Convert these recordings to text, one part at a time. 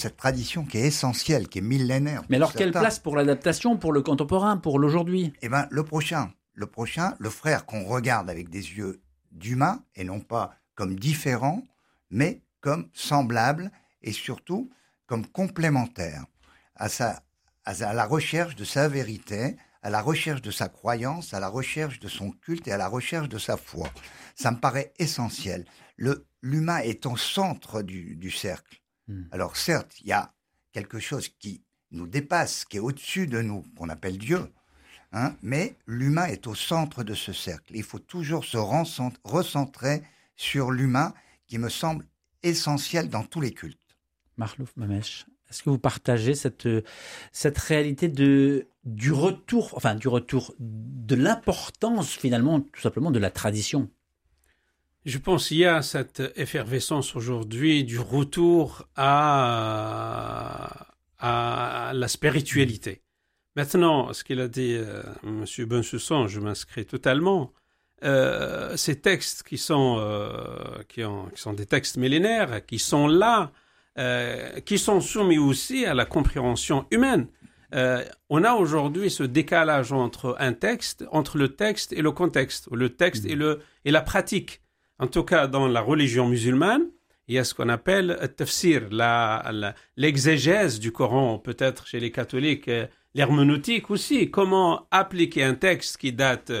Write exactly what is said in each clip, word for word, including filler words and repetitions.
cette tradition qui est essentielle, qui est millénaire. Mais alors, quelle place pour l'adaptation, pour le contemporain, pour l'aujourd'hui ? Eh bien, le prochain, le prochain, le frère qu'on regarde avec des yeux d'humain, et non pas comme différent, mais comme semblable, et surtout comme complémentaire à, sa, à la recherche de sa vérité, à la recherche de sa croyance, à la recherche de son culte et à la recherche de sa foi. Ça me paraît essentiel. Le, l'humain est au centre du, du cercle. Alors certes, il y a quelque chose qui nous dépasse, qui est au-dessus de nous, qu'on appelle Dieu, hein, mais l'humain est au centre de ce cercle. Il faut toujours se recentrer sur l'humain, qui me semble essentiel dans tous les cultes. Marlouf Mamesh, est-ce que vous partagez cette, cette réalité de, du retour, enfin du retour, de l'importance finalement, tout simplement, de la tradition ? Je pense qu'il y a cette effervescence aujourd'hui du retour à, à la spiritualité. Maintenant, ce qu'il a dit euh, M. Bensoussan, je m'inscris totalement. Euh, ces textes qui sont, euh, qui, ont, qui sont des textes millénaires, qui sont là, euh, qui sont soumis aussi à la compréhension humaine. Euh, on a aujourd'hui ce décalage entre un texte, entre le texte et le contexte, ou le texte et, le, et la pratique. En tout cas, dans la religion musulmane, il y a ce qu'on appelle le tafsir, la, la, l'exégèse du Coran, peut-être chez les catholiques, l'herméneutique aussi. Comment appliquer un texte qui date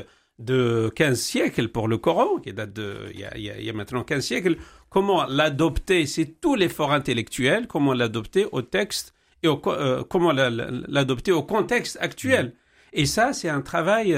de quinze siècles pour le Coran, qui date de, il y a, il y a, il y a maintenant quinze siècles, comment l'adopter, c'est tout l'effort intellectuel, comment l'adopter au texte et au, euh, comment la, la, l'adopter au contexte actuel. Et ça, c'est un travail,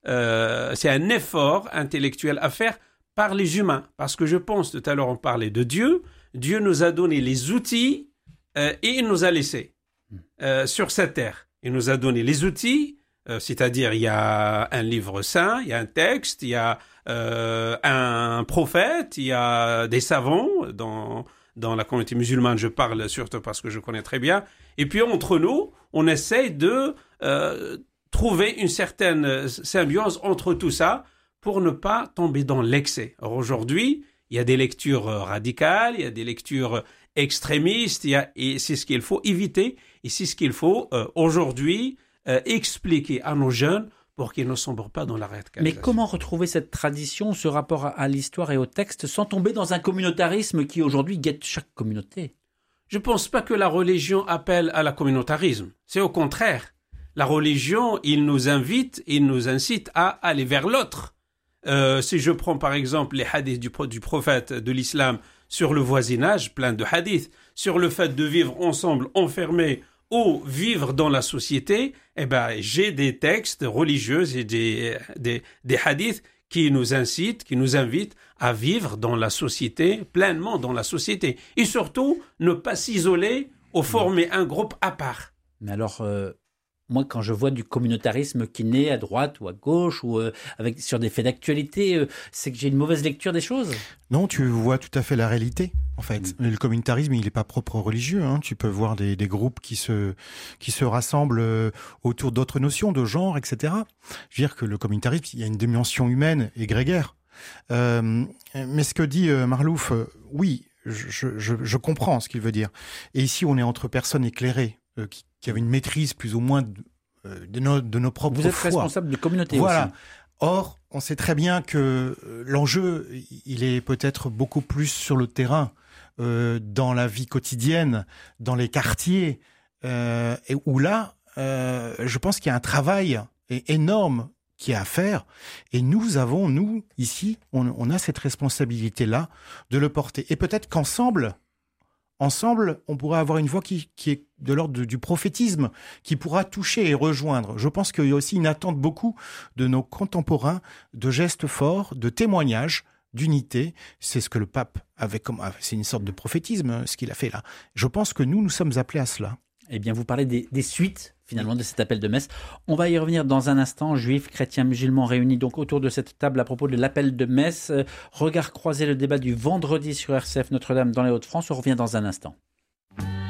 euh, c'est un effort intellectuel à faire par les humains, parce que je pense, tout à l'heure on parlait de Dieu, Dieu nous a donné les outils euh, et il nous a laissés euh, sur cette terre. Il nous a donné les outils, euh, c'est-à-dire il y a un livre saint, il y a un texte, il y a euh, un prophète, il y a des savants, dans, dans la communauté musulmane je parle surtout parce que je connais très bien, et puis entre nous, on essaye de euh, trouver une certaine symbiose entre tout ça, pour ne pas tomber dans l'excès. Alors aujourd'hui, il y a des lectures radicales, il y a des lectures extrémistes, il y a, et c'est ce qu'il faut éviter, et c'est ce qu'il faut euh, aujourd'hui euh, expliquer à nos jeunes pour qu'ils ne sombrent pas dans la radicalisation. Mais comment retrouver cette tradition, ce rapport à, à l'histoire et au texte, sans tomber dans un communautarisme qui aujourd'hui guette chaque communauté ? Je ne pense pas que la religion appelle à la communautarisme. C'est au contraire. La religion, il nous invite, il nous incite à aller vers l'autre. Euh, si je prends par exemple les hadiths du, du prophète de l'islam sur le voisinage, plein de hadiths, sur le fait de vivre ensemble, enfermés ou vivre dans la société, eh ben, j'ai des textes religieux et des, des, des hadiths qui nous incitent, qui nous invitent à vivre dans la société, pleinement dans la société. Et surtout, ne pas s'isoler ou former un groupe à part. Mais alors... Euh... Moi, quand je vois du communautarisme qui naît à droite ou à gauche ou euh, avec, sur des faits d'actualité, euh, c'est que j'ai une mauvaise lecture des choses. Non, tu vois tout à fait la réalité, en fait. Mmh. Le communautarisme, il n'est pas propre aux religieux. Hein. Tu peux voir des, des groupes qui se, qui se rassemblent euh, autour d'autres notions, de genre, et cetera. Je veux dire que le communautarisme, il y a une dimension humaine et grégaire. Euh, mais ce que dit euh, Marlouf, euh, oui, je, je, je comprends ce qu'il veut dire. Et ici, on est entre personnes éclairées, euh, qui qui avait une maîtrise plus ou moins de, de, nos, de nos propres foi. Vous êtes foi. Responsable de communauté voilà. aussi. Or, on sait très bien que l'enjeu, il est peut-être beaucoup plus sur le terrain, euh, dans la vie quotidienne, dans les quartiers, euh, et où là, euh, je pense qu'il y a un travail énorme qui est à faire. Et nous avons, nous, ici, on, on a cette responsabilité-là de le porter. Et peut-être qu'ensemble... Ensemble, on pourra avoir une voix qui, qui est de l'ordre du prophétisme, qui pourra toucher et rejoindre. Je pense qu'il y a aussi une attente beaucoup de nos contemporains, de gestes forts, de témoignages, d'unité. C'est ce que le pape avait comme... C'est une sorte de prophétisme, ce qu'il a fait là. Je pense que nous, nous sommes appelés à cela. Eh bien, vous parlez des, des suites, finalement, de cet appel de messe. On va y revenir dans un instant. Juifs, chrétiens, musulmans réunis donc autour de cette table à propos de l'appel de messe. Regard croisé, le débat du vendredi sur R C F Notre-Dame dans les Hauts-de-France. On revient dans un instant.